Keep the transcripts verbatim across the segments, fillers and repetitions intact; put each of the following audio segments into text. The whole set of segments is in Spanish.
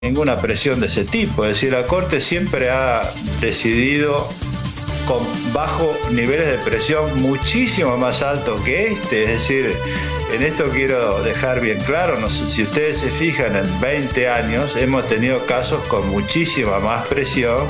ninguna presión de ese tipo. Es decir, la Corte siempre ha decidido con bajo niveles de presión muchísimo más altos que este. Es decir, en esto quiero dejar bien claro, no sé, si ustedes se fijan, en veinte años hemos tenido casos con muchísima más presión.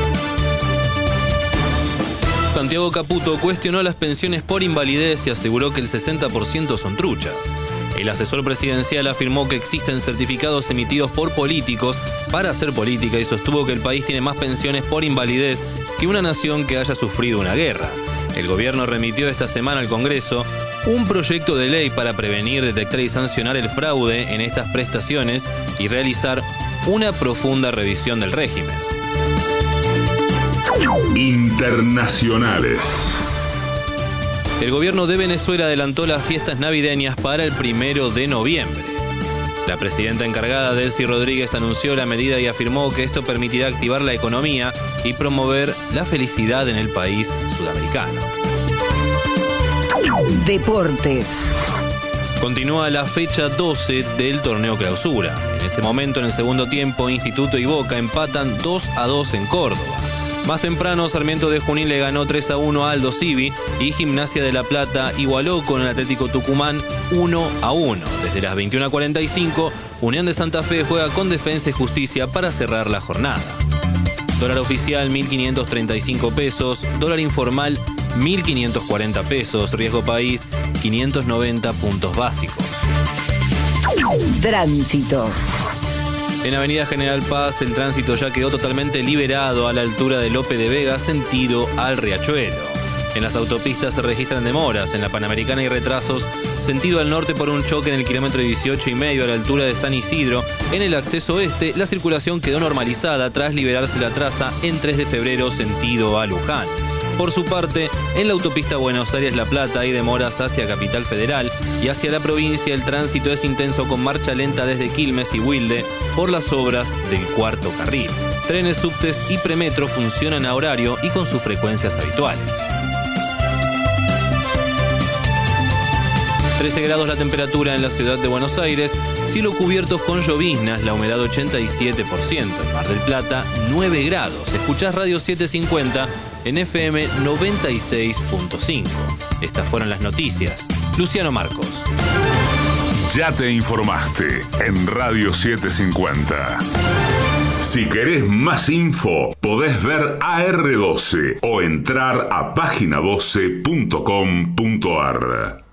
Santiago Caputo cuestionó las pensiones por invalidez y aseguró que el sesenta por ciento son truchas. El asesor presidencial afirmó que existen certificados emitidos por políticos para hacer política y sostuvo que el país tiene más pensiones por invalidez que una nación que haya sufrido una guerra. El gobierno remitió esta semana al Congreso un proyecto de ley para prevenir, detectar y sancionar el fraude en estas prestaciones y realizar una profunda revisión del régimen. Internacionales. El gobierno de Venezuela adelantó las fiestas navideñas para el primero de noviembre. La presidenta encargada, Delcy Rodríguez, anunció la medida y afirmó que esto permitirá activar la economía y promover la felicidad en el país sudamericano. Deportes. Continúa la fecha doce del torneo Clausura. En este momento, en el segundo tiempo, Instituto y Boca empatan dos a dos en Córdoba. Más temprano, Sarmiento de Junín le ganó tres a uno a Aldo Civi y Gimnasia de La Plata igualó con el Atlético Tucumán uno a uno. Desde las veintiuna cuarenta y cinco, Unión de Santa Fe juega con Defensa y Justicia para cerrar la jornada. Dólar oficial mil quinientos treinta y cinco pesos, dólar informal mil quinientos cuarenta pesos, riesgo país quinientos noventa puntos básicos. Tránsito. En Avenida General Paz, el tránsito ya quedó totalmente liberado a la altura de Lope de Vega, sentido al Riachuelo. En las autopistas se registran demoras. En la Panamericana hay retrasos, sentido al norte por un choque en el kilómetro dieciocho y medio a la altura de San Isidro. En el acceso oeste, la circulación quedó normalizada tras liberarse la traza en tres de febrero, sentido a Luján. Por su parte, en la autopista Buenos Aires-La Plata hay demoras hacia Capital Federal y hacia la provincia el tránsito es intenso con marcha lenta desde Quilmes y Wilde por las obras del cuarto carril. Trenes, subtes y premetro funcionan a horario y con sus frecuencias habituales. trece grados la temperatura en la ciudad de Buenos Aires, cielo cubierto con lloviznas, la humedad ochenta y siete por ciento. En Mar del Plata, nueve grados. Escuchás Radio setecientos cincuenta en F M noventa y seis punto cinco. Estas fueron las noticias. Luciano Marcos. Ya te informaste en Radio setecientos cincuenta. Si querés más info, podés ver A R doce o entrar a página doce punto com punto ar.